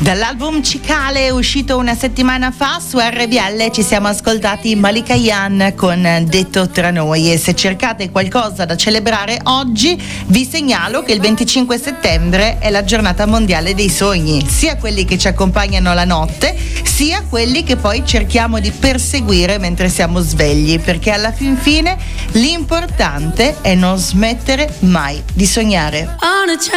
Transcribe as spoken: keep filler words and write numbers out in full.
Dall'album Cicale, uscito una settimana fa su R B L, ci siamo ascoltati Malika Yan con Detto tra noi, e se cercate qualcosa da celebrare oggi vi segnalo che il venticinque settembre è la giornata mondiale dei sogni, sia quelli che ci accompagnano la notte sia quelli che poi cerchiamo di perseguire mentre siamo svegli, perché alla fin fine l'importante è non smettere mai di sognare.